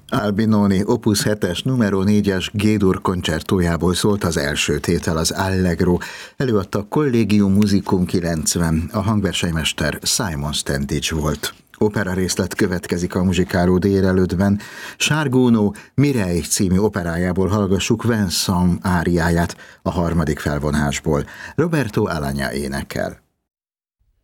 Albinoni Opus 7-es numero 4-es G-dur koncertójából szólt az első tétel, az Allegro. Előadta a Collegium Musicum 90, a hangversenymester Simon Standage volt. Opera részlet következik a Musicáló délelőttben. Sárgónó Mireille című operájából hallgassuk Vincent áriáját a harmadik felvonásból. Roberto Alagna énekel.